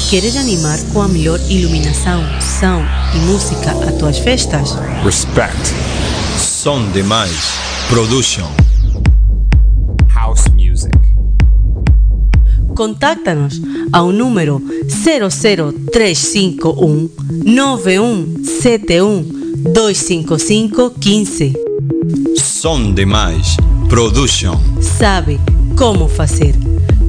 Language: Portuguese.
Queres animar com a melhor iluminação, som e música as tuas festas? Respect. Som Demais Production. House Music. Contáctanos ao número 00351 9171 255 15. Som Demais Production. Sabe como fazer.